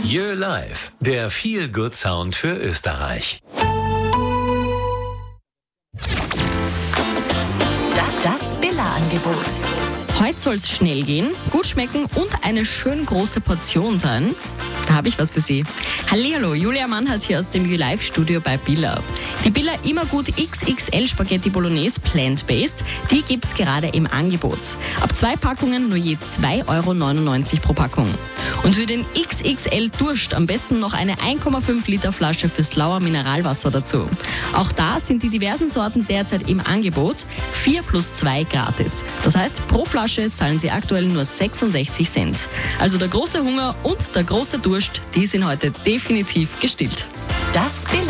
Jö Live, der Feel-Good-Sound für Österreich. Das Billa-Angebot. Heute soll es schnell gehen, gut schmecken und eine schön große Portion sein. Da habe ich was für Sie. Hallihallo, Julia Mannhardt hier aus dem YouLive-Studio bei Billa. Die Billa Immergut XXL Spaghetti Bolognese Plant-Based, die gibt's gerade im Angebot. Ab 2 Packungen nur je 2,99 € pro Packung. Und für den XXL Durst am besten noch eine 1,5 Liter Flasche Föstlauer Mineralwasser dazu. Auch da sind die diversen Sorten derzeit im Angebot, 4 + 2 gratis. Das heißt, pro Flasche zahlen Sie aktuell nur 66 Cent. Also der große Hunger und der große Durst, die sind heute definitiv gestillt. Das Billa